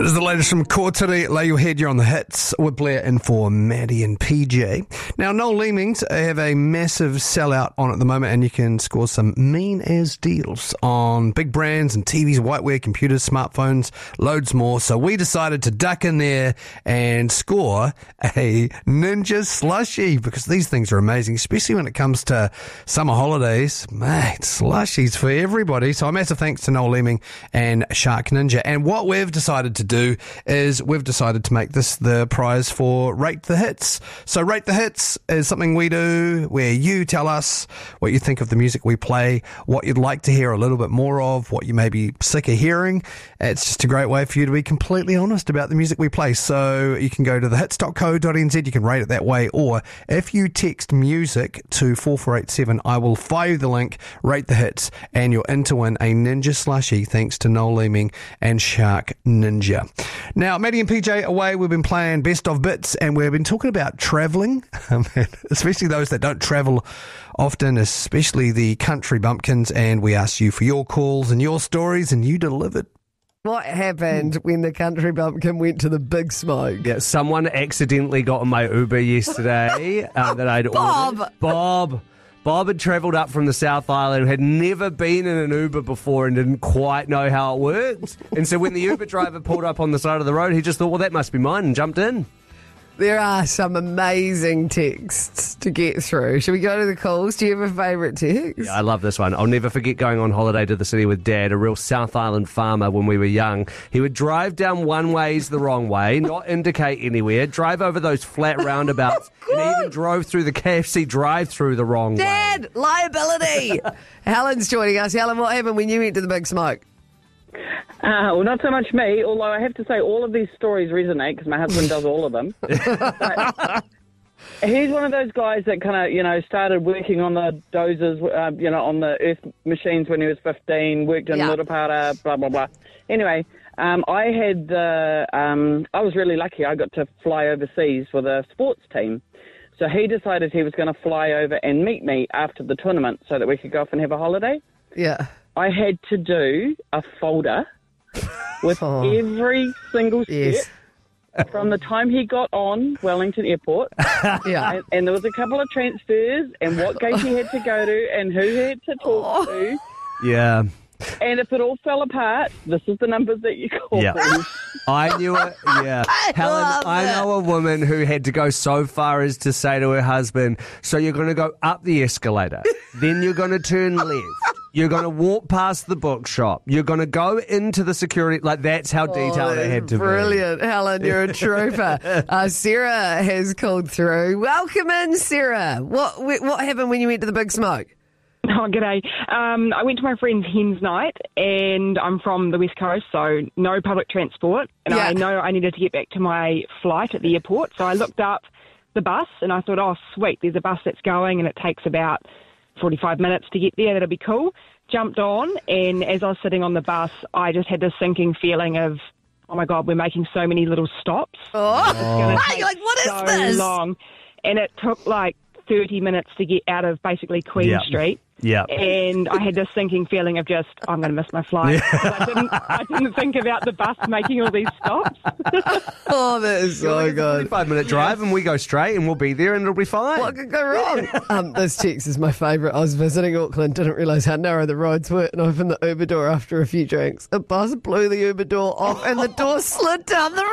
This is the latest from Kōturi. Lay your head, you're on the hits with Blair in for Maddie and PJ. Now, Noel Leemings have a massive sellout on at the moment, and you can score some mean-as deals on big brands and TVs, whiteware, computers, smartphones, loads more. So we decided to duck in there and score a Ninja Slushie, because these things are amazing, especially when it comes to summer holidays. Mate, slushies for everybody. So a massive thanks to Noel Leeming and Shark Ninja. And what we've decided to do is we've decided to make this the prize for Rate the Hits. So Rate the Hits is something we do where you tell us what you think of the music we play, what you'd like to hear a little bit more of, what you may be sick of hearing. It's just a great way for you to be completely honest about the music we play. So you can go to thehits.co.nz, you can rate it that way, or if you text music to 4487, I will fire you the link, Rate the Hits, and you're in to win a Ninja Slushie thanks to Noel Leeming and Shark Ninja. Now, Maddie and PJ away, we've been playing Best of Bits, and we've been talking about travelling, especially those that don't travel often, especially the country bumpkins, and we asked you for your calls and your stories, and you delivered. What happened when the country bumpkin went to the Big Smoke? Yeah, someone accidentally got on my Uber yesterday that I'd ordered. Bob had travelled up from the South Island, had never been in an Uber before and didn't quite know how it worked. And so when the Uber driver pulled up on the side of the road, he just thought, well, that must be mine, and jumped in. There are some amazing texts to get through. Should we go to the calls? Do you have a favourite text? Yeah, I love this one. I'll never forget going on holiday to the city with Dad, a real South Island farmer when we were young. He would drive down one ways the wrong way, not indicate anywhere, drive over those flat roundabouts, and even drove through the KFC drive-through the wrong way. Dad, liability! Helen's joining us. Helen, what happened when you went to the Big Smoke? Well, not so much me, although I have to say all of these stories resonate because my husband does all of them. But he's one of those guys that kind of, started working on the dozers, on the earth machines when he was 15, worked in Murupara, blah, blah, blah. Anyway, I was really lucky. I got to fly overseas for the sports team. So he decided he was going to fly over and meet me after the tournament so that we could go off and have a holiday. Yeah. I had to do a folder with every single step from the time he got on Wellington Airport. Yeah. And there was a couple of transfers and what gate he had to go to and who he had to talk to. Yeah. And if it all fell apart, this is the numbers that you call. Yeah. I knew it. Yeah. Helen, I know a woman who had to go so far as to say to her husband, so you're going to go up the escalator, then you're going to turn left. You're going to walk past the bookshop. You're going to go into the security. Like, that's how detailed it had to be. Brilliant. Helen, you're a trooper. Sarah has called through. Welcome in, Sarah. What happened when you went to the Big Smoke? Oh, g'day. I went to my friend's hen's night, and I'm from the West Coast, so no public transport. And I know I needed to get back to my flight at the airport, so I looked up the bus, and I thought, oh, sweet, there's a bus that's going, and it takes about 45 minutes to get there. That'll be cool. Jumped on, and as I was sitting on the bus, I just had this sinking feeling of, oh, my God, we're making so many little stops. You're like, what is this? Long. And it took like 30 minutes to get out of basically Queen Street. Yeah. And I had this sinking feeling of just, I'm going to miss my flight. I didn't think about the bus making all these stops. Oh, that is so good. 5-minute drive and we go straight and we'll be there and it'll be fine. What could go wrong? This text is my favourite. I was visiting Auckland, didn't realise how narrow the roads were, and I opened the Uber door after a few drinks. A bus blew the Uber door off and the door slid down the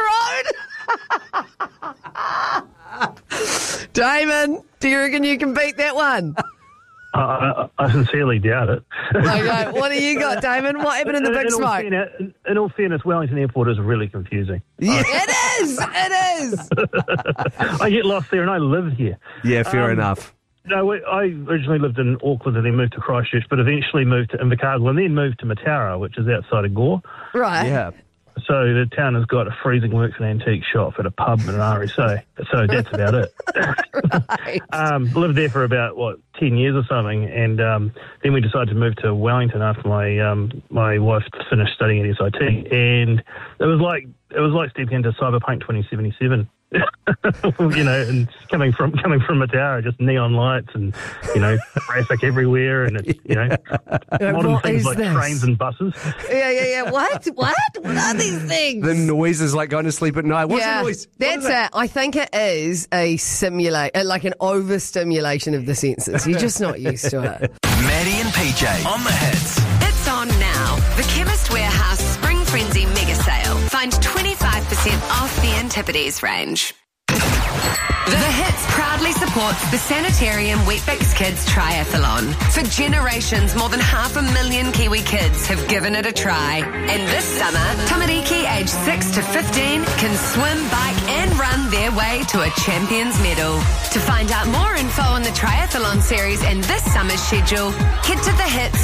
road. Damon, do you reckon you can beat that one? I sincerely doubt it. Okay, what do you got, Damon? What happened in the Big Smoke? In all fairness, Wellington Airport is really confusing. Yeah, it is. It is. I get lost there and I live here. Yeah, fair enough. No, I originally lived in Auckland and then moved to Christchurch, but eventually moved to Invercargill and then moved to Mataura, which is outside of Gore. Right. Yeah. So the town has got a freezing works and antique shop at a pub and an RSA. So that's about it. Right. Lived there for about, 10 years or something, and then we decided to move to Wellington after my wife finished studying at SIT, and it was like stepping into Cyberpunk 2077. and coming from Mataura, just neon lights and, traffic everywhere, and it's, modern things like trains and buses. Yeah. What? What are these things? The noise is like going to sleep at night. What's the noise? That's it. I think it is a like an overstimulation of the senses. You're just not used to it. Maddie and PJ on the hits. It's on now. The Chemist Warehouse Spring Frenzy Mega Sale. Find 25% off the Antipodes range. The Hits proudly supports the Sanitarium Weet-Bix Kids Triathlon. For generations, more than 500,000 Kiwi kids have given it a try. And this summer, Tamariki aged 6 to 15 can swim, bike and run their way to a champion's medal. To find out more info on the triathlon series and this summer's schedule, head to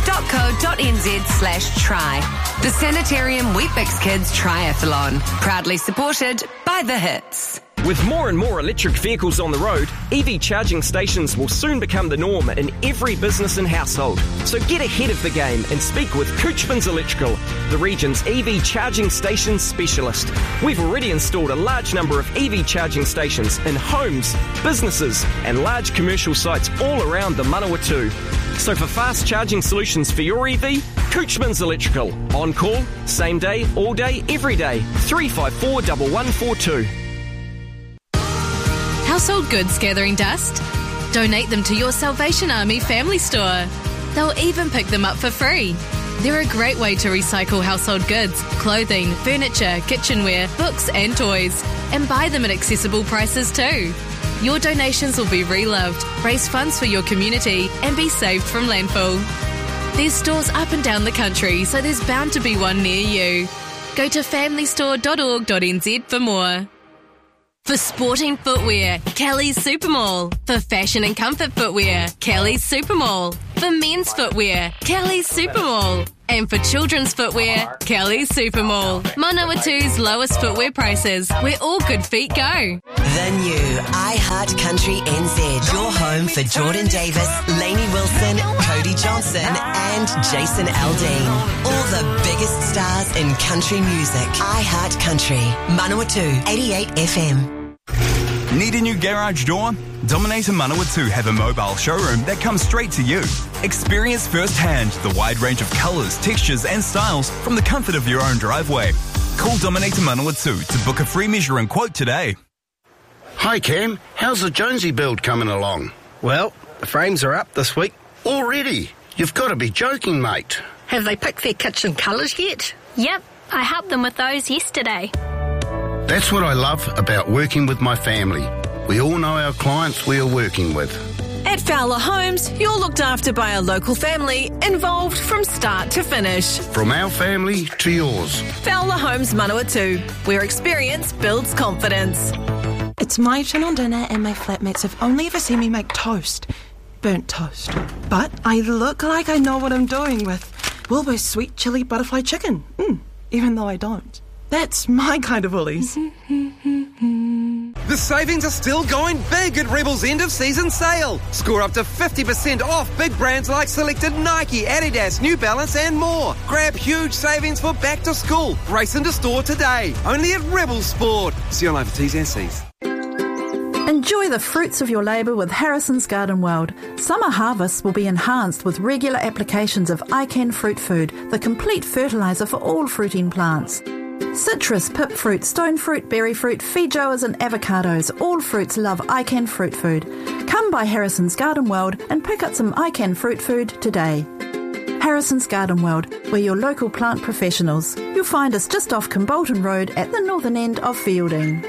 thehits.co.nz/try. The Sanitarium Weet-Bix Kids Triathlon, proudly supported by The Hits. With more and more electric vehicles on the road, EV charging stations will soon become the norm in every business and household. So get ahead of the game and speak with Couchman's Electrical, the region's EV charging station specialist. We've already installed a large number of EV charging stations in homes, businesses and large commercial sites all around the Manawatu. So for fast charging solutions for your EV, Couchman's Electrical. On call, same day, all day, every day. 354 1142. Household goods gathering dust? Donate them to your Salvation Army family store. They'll even pick them up for free. They're a great way to recycle household goods, clothing, furniture, kitchenware, books and toys, and buy them at accessible prices too. Your donations will be reloved, raise funds for your community, and be saved from landfill. There's stores up and down the country, so there's bound to be one near you. Go to familystore.org.nz for more. For sporting footwear, Kelly's Supermall. For fashion and comfort footwear, Kelly's Supermall. For men's footwear, Kelly's Supermall. And for children's footwear, Kelly's Supermall. Manawatu's lowest footwear prices, where all good feet go. The new iHeart Country NZ. Your home for Jordan Davis, Lainey Wilson, Cody Johnson and Jason Aldean. All the biggest stars in country music. iHeart Country. Manawatu 88 FM. Need a new garage door? Dominator Manawatu have a mobile showroom that comes straight to you. Experience firsthand the wide range of colours, textures and styles from the comfort of your own driveway. Call Dominator Manawatu to book a free measure and quote today. Hi Cam, how's the Jonesy build coming along? Well, the frames are up this week. Already? You've got to be joking, mate. Have they picked their kitchen colours yet? Yep, I helped them with those yesterday. That's what I love about working with my family. We all know our clients we are working with. At Fowler Homes, you're looked after by a local family involved from start to finish. From our family to yours. Fowler Homes Manawatu, where experience builds confidence. It's my turn on dinner and my flatmates have only ever seen me make toast. Burnt toast. But I look like I know what I'm doing with Wilbur's sweet chili butterfly chicken. Even though I don't. That's my kind of Woolies. The savings are still going big at Rebel's end of season sale. Score up to 50% off big brands like selected Nike, Adidas, New Balance and more. Grab huge savings for back to school. Race into store today. Only at Rebel Sport. See online for T's and C's. Enjoy the fruits of your labour with Harrison's Garden World. Summer harvests will be enhanced with regular applications of iCan Fruit Food, the complete fertiliser for all fruiting plants. Citrus, pip fruit, stone fruit, berry fruit, feijoas and avocados. All fruits love iCan Fruit Food. Come by Harrison's Garden World and pick up some iCan Fruit Food today. Harrison's Garden World, we're your local plant professionals. You'll find us just off Kimbolton Road at the northern end of Fielding.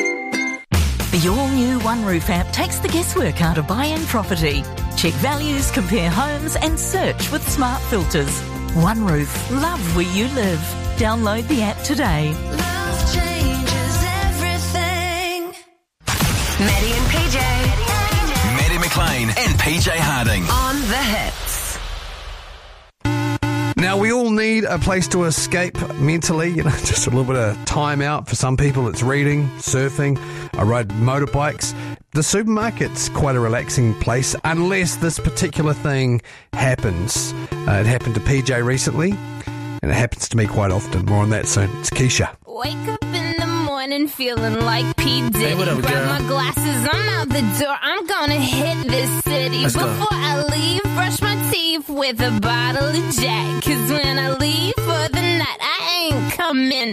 The all-new One Roof app takes the guesswork out of buying property. Check values, compare homes and search with smart filters. One Roof, love where you live. Download the app today. Love changes everything. Maddie and PJ. Maddie McLean and PJ Harding. On the Hits. Now, we all need a place to escape mentally, just a little bit of time out. For some people, it's reading, surfing, I ride motorbikes. The supermarket's quite a relaxing place, unless this particular thing happens. It happened to PJ recently, and it happens to me quite often. More on that soon. It's Keisha. Wake up in the morning shining, feeling like P. Diddy. Hey, what up, Grab girl? my glasses, I'm out the door. I'm gonna hit this city. Let's go. Before I leave, brush my teeth with a bottle of Jack. 'Cause when I leave for the night, I ain't coming